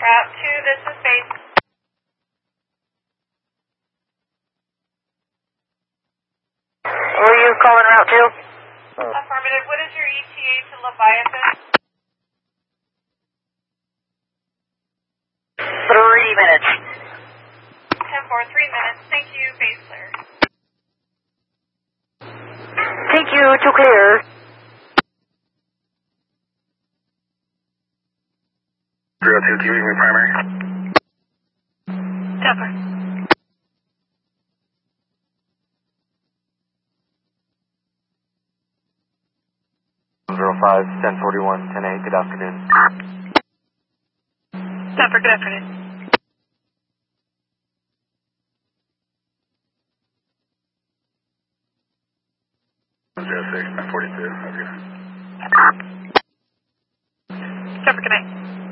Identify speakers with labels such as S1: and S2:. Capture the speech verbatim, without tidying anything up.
S1: Route two, this is base.
S2: Were you calling Route two?
S1: Affirmative. What is your E T A to Leviathan?
S2: Three minutes.
S1: ten four, three minutes. Thank you. Base clear.
S2: Thank you, to clear.
S3: zero two, keeping me primary.
S1: Denver.
S4: zero five, ten forty-one, ten eight, good afternoon.
S1: Denver, good afternoon.
S3: zero six, ten forty-two, okay.
S1: Denver, good night.